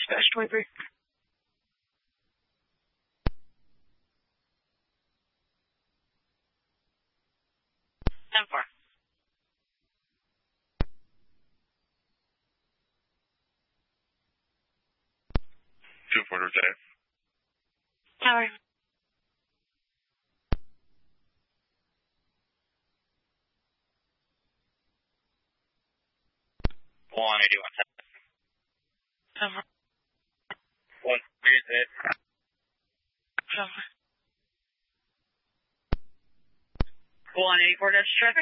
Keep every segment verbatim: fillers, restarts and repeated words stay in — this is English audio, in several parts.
Dispatch twenty-three. ten four. two four to J. Tower. one eighty-one. ten four. one three eight. ten four. one eighty-four, that's traffic.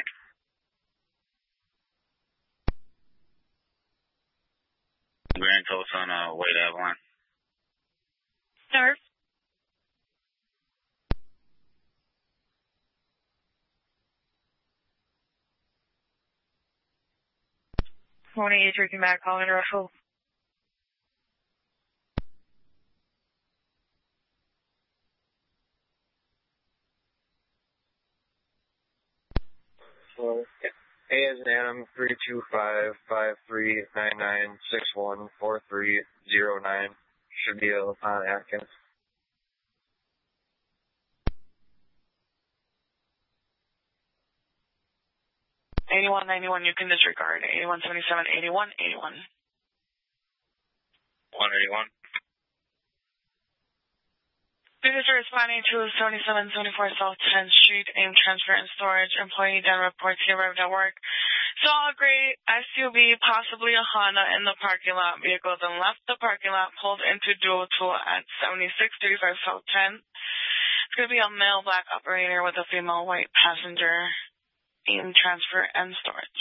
Grand Coast on uh, Wade Avalon. Tower. one eighty-three, come back, calling Russell. Hello. A is in Adam, three two five five three nine nine six one four three zero nine. Should be on Atkins. eighty-one ninety-one, you can disregard. eighty-one seventy-seven, eighty-one eighty-one. one eighty-one. Visitor responding to seventy-seven seventy-four South tenth Street, aim transfer and storage. Employee then reports he arrived at work. Saw a gray S U V, possibly a Honda, in the parking lot. Vehicle then left the parking lot, pulled into dual tool at seventy-six thirty-five South tenth. It's going to be a male black operator with a female white passenger. Aim transfer and storage.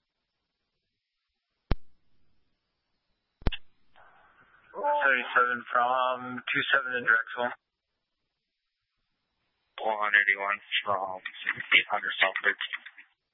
seventy-seven from two seven in Drexel. one eighty-one from eight hundred South Bridge.